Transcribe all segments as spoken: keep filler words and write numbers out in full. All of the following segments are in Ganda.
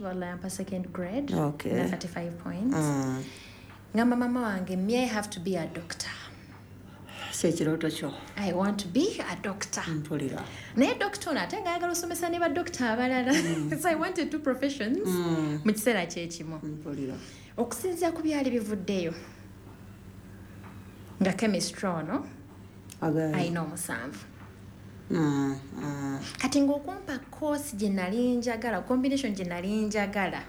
Allah yampa second grade. Okay. Na thirty-five points. Mm. Ngamba mama wange, me I have to be a doctor. Sekiroto kyo. I want to be a doctor. Mpulira. Naye doctor nate nga ayagala osomesa ne ba doctor abalala. Mm. So I wanted two professions. Mm. Mu kiseera kyekimu. Mpulira. Okusinziira ku byali bivuddeyo. Nga chemistry ono. Again. Ayina omusanvu. Mm. Mm. Kati ng'okumpa course gye nali njagala, combination gye nali njagala.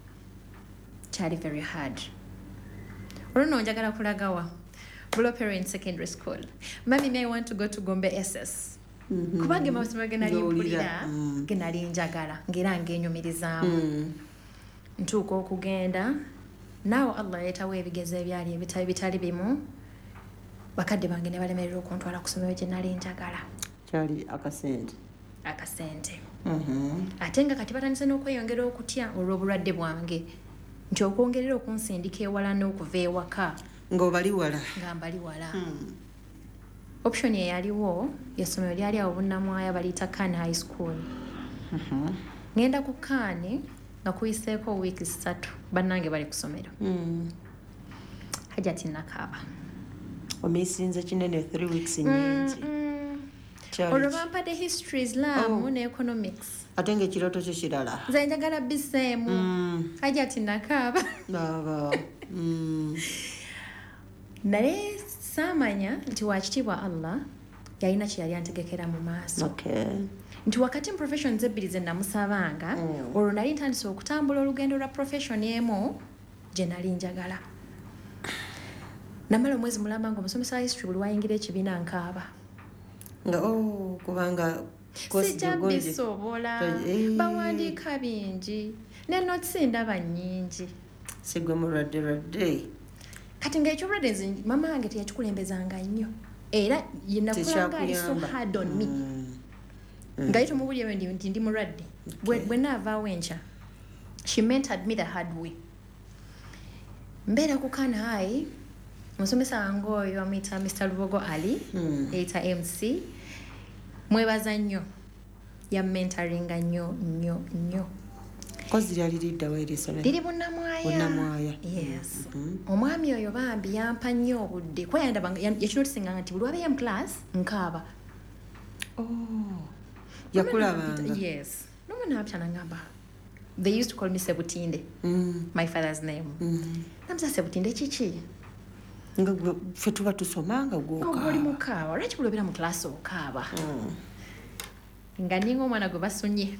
Kyali very hard. Olwo njagala kulaga wa? Bulo Parent Secondary School. Mami, may I want to go to Gombe S S. Mm-hmm. Kubage masomo ge nali mpulira mm. ge nali njagala ngera ngenyumirizaamu. Mm. Ntuuka okugenda naawe Allah yetawo ebigezo ebyali ebitali bitali bimu. Bakadde bange ne balemerera okuntwala ku ssomero gye nali njagala. Kyali akasente. Akasente. Mhm. Ate nga kati batandise n'okweyongera okutya olw'obulwadde bwange. Nti okwongerera okunsindika ewala n'okuva ewaka. Ng'obali wala. Nga mbali wala. Mm. Option eyaliwo y'essomero lyali awo Bunnamwaya baliyita Khan High School. Mhm. Ngenda ku Khan nga kuyiseeko wiiki ssatu bannange bali ku ssomero. Mm. Hajati nakaaba. Omisinze kinene three weeks nyingi. Olwo bampadde history, Islam oh. ne economics. Ate ng'ekirooto kyo kirala. Nze njagala biseemu. Mm. Hajati nakaaba. Baba. Mm. Naye saamanya nti wakitiibwa Allah yalina kye yali antegekera mu maaso. Okay. Nti wakati mu professions ebbiri ze namusabanga mm. olwo nali ntandise okutambula olugendo lwa profession emu gye nali njagala. Namala omwezi mulamba ng'omusomesa wa history buli wayingira ekibiina nkaaba. Nga oh kubanga sijja bisobola bawandiika bingi ne notes ndaba nnyingi. Sigwe mulwadde lwadde. Kati ng'ekyobulwadde nze mama wange teyakikulembezanga nnyo era yenakulanga ali so hard on me. Nga yito mubuli ewe ndi ndi mulwadde bwe naavaawo enkya she mentored me the hard way. Mbeera ku Khan High musomesa wange oyo amuyita Mister Lubogo Ali eyita M C mwebaza nnyo ya mentoringa nnyo nnyo nnyo. Kozi lyali lidda waeri essomero? Liri Bunnamwaya. Bunnamwaya. Yes. Mm-hmm. Omwami oyo bambi yampa nnyo obudde kuba yandaba yakinotisinganga nti buli wabeeyo mu class nkaaba. Oh. Yakulabanga. Yes. Nomu naapita nangamba. They used to call me Sebutinde. Mm. My father's name. Mm. Namusa Sebutinde kiki? Nga ffe tuba tusomanga gw'okaaba. Oli mukaaba. Lwaki buli obeera mu class okaaba? Mm. Nga ninga omwana gwe basunye.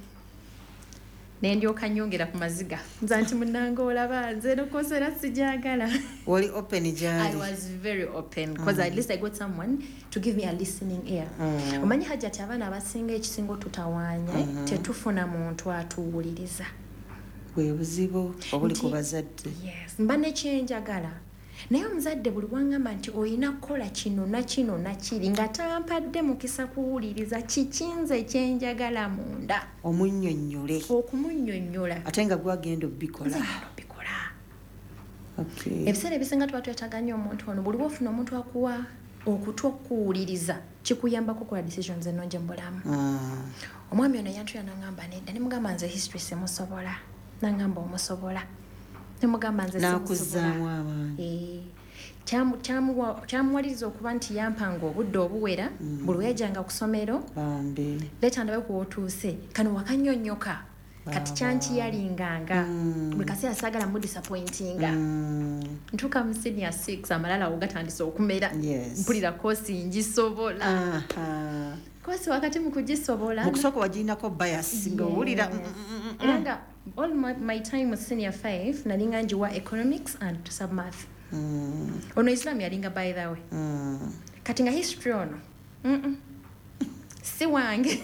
Ne ndyoka nyongera ku maziga. Nza nti munnange olaba nze nokosera sijagala. Wali open gyali? I was very open because mm. at least I got someone to give me a listening ear. Mm. Omanyi Hajjati abaana abasinga ekisingo tutawaanya mm-hmm. tetufuna muntu atuwuliriza. Bwe buzibu obuli ku bazadde. Yes. Mba nekyenjagala. Naye omuzadde buli wangamba nti oyina kukola kino na kino na kiri nga tampadde mukisa kuwuliriza kikinze kyenjagala munda. Omunnyonnyole. Okumunnyonnyola. Ate nga gwagenda obbikola. Obbikola. Okay. Ebiseera ebisinga tuba twetaaga nnyo omuntu ono buli wofuna omuntu akuwa okutwa okuwuliriza kikuyambako okukola decisions ennungi mu bulamu. Mm. Omwami ono yantuya n'angamba nedda ne mugamba nze history simusobola n'angamba omusobola. Nemugamba nze nakuzaamu abaana. Eh kyamuwaliriza okuba nti yampanga obudde obuwera mm. buli weyajjanga ku ssomero bambi leeta ndabe kuwotuuse kano wakannyonnyoka kati kyankiyalinganga mm. buli kaseera saagala mu disappointinga mm. ntuuka mu senior six amalala awo gatandise okumera yes. mpulira koosi ngisobola uh-huh. koosi wakati mu kugisobola mu kusooka wagirinako bias nga owulira era nga all my, my time with senior five nalinga njiwa economics and submath. Mm. Ono Islam yalinga by the way. Mm. Kati nga history ono. Mm -mm. Si wange.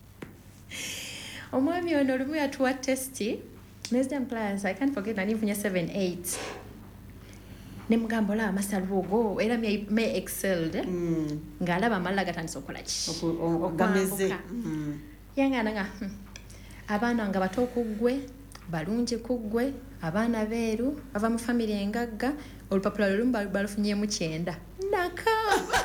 Omwami ono lumu yatuwa testi. Nesdam class, I can't forget nani funya seven eight. Nemugamba la Master Lubogo era me, me excelled. Mm. Ngalaba amala gatandise okola ki. Ogameze. Mm. Yanga nanga. Hmm. Abaana nga bato kuggwe balungi kuggwe abaana beeru ava mu family engagga olupapula lumu balufunyemu kyenda nakaba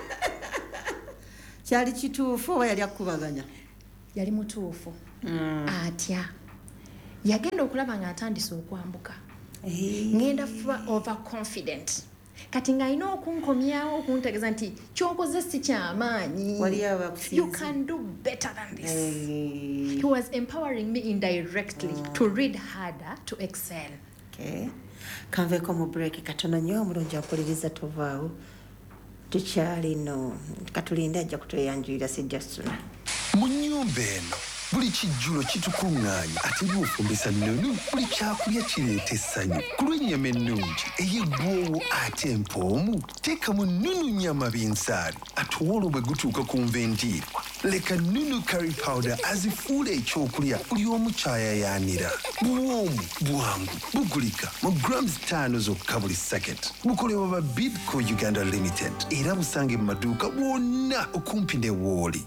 kyali kituufu oba yali akubaganya? Yali mutuufu mm. atya yagenda okulaba nga atandise okwambuka ngenda fuba overconfident kati ng'alina okunkomyawo okuntegeeza nti ky'okoze si kyamaanyi you can do better than this. Hey. He was empowering me indirectly oh. to read harder, to excel. Okay. Kanveeko mu break katono nnyo omulungi ampuliriza tovaawo tukyali no katulinde ajja kutweyanjulira sijja ssuna mu nnyumba eno buli kijjulo kitukuŋŋaanya ate by'ofumbisa nnunu buli kyakulya kireeta essanyu ku lw'ennyama ennungi ey'eggwoowo ate empoomu teekamu nnunu nnyama binsaali atuwolo bwe gutuuka ku nvendiirwa leka nnunu curry powder azifuula ekyokulya buli omu kyayayaanira buwoomu bwangu bugulika mu grams ttaano zokka buli sacket bukolebwa ba Bidco Uganda Limited era busange mu maduuka bwonna okumpi ne wooli.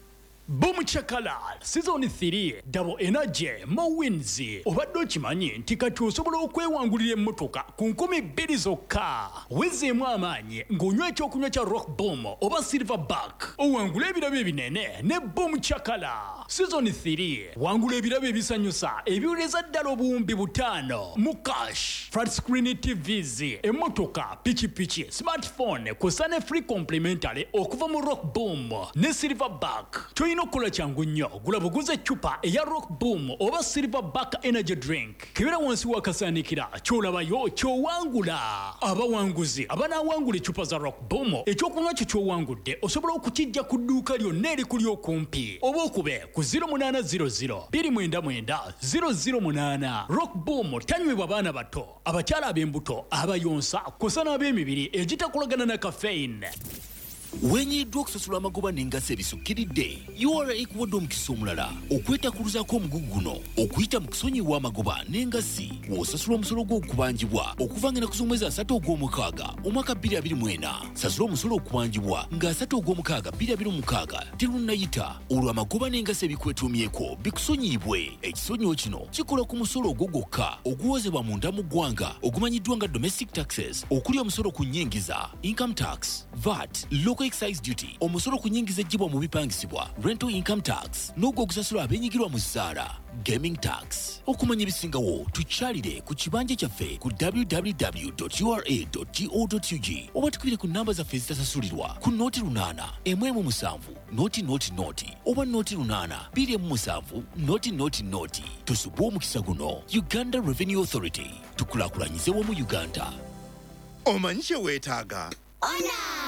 Boom Chakala Season three Double Energy Mowins obadde okimanyi nti kati osobola okwewangulira emmotoka ku nkumi bbiri zokka wezeemu amaanyi ng'onywa ekyokunywa kya Rock Boom oba Silverback owangula ebirabo ebinene ne Boom Chakala. Season three wangula ebirabo ebisanyusa ebiwuleza ddala obuwumbi butaano mu cash, flat screen T Vs, emmotoka, pikipiki, smartphone kw'ossa ne free complimentary okuva mu Rock Boom ne Silverback. Toyina okola kyangu nnyo gula buguze eccupa eya Rock Boom oba Silverback energy drink kebera wansi wakasaanikira ky'olabayo ky'owangula. Abawanguzi abanaawangula eccupa za Rock Boom ekyokunywa kyo ky'owangudde osobola okukijja ku dduuka lyonna erikuli okumpi oba okube ku zero munana zero zero two nine nine zero zero munana. Rock Boom tanywebwa baana bato, abakyala ab'embuto, abayonsa kw'ossa n'ab'emibiri egitakolagana na caffeine. Wenyiddwa okusasula amagoba n'engassi ebisukkiridde U R A ekuwadde omukisa omulala okwetakuluzaako omugugu guno okuyita mu kusonyiwa amagoba n'engassi w'osasula omusolo gw'okubangibwa okuva nga naku z'omwezi asatu ogw'omukaaga omwaka bbiri abiri mu ena. Sasula omusolo okubangibwa nga asatu ogw'omukaaga bbiri abiri mu mukaaga terunnayita olwo amagoba n'engassi ebikwetuumyeko bikusonyiibwe. Ekisonyiwo kino kikola ku musolo ogwo gwokka oguwozebwa munda mu ggwanga ogumanyiddwa nga domestic taxes okuli omusolo ku nnyingiza income tax, V A T, local excise duty, omusolo ku nnyingiza eggyibwa mu bipangisibwa rental income tax n'ogwo ogusasula abennyigirwa mu zzaala gaming tax. Okumanya ebisingawo tukyalire ku kibanja kyaffe ku w w w dot u r a dot go dot u g oba tukubire ku nnamba zaffe ezitasasulirwa ku nooti lunaana emu emu musanvu nooti nooti nooti oba nooti lunaana bbiri emu musanvu nooti nooti nooti. Tusubwe omukisa guno. Uganda Revenue Authority, tukulaakulanyize wamu Uganda. Omanyi kye weetaaga? Ona!